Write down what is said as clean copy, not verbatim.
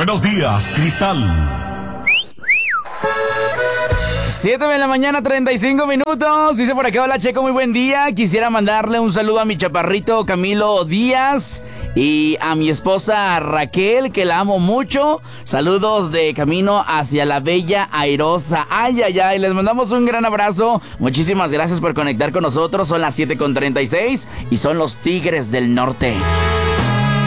Buenos días, Cristal. 7 de la mañana, 35 minutos. Dice por acá, hola Checo, muy buen día. Quisiera mandarle un saludo a mi chaparrito Camilo Díaz y a mi esposa Raquel, que la amo mucho. Saludos de camino hacia la bella airosa. Ay, ay, ay, les mandamos un gran abrazo. Muchísimas gracias por conectar con nosotros. Son las 7:36 y son los Tigres del Norte.